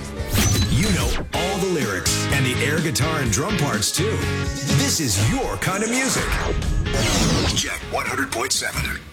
You know all the lyrics and the air guitar and drum parts too. This is your kind of music. Check 100.7.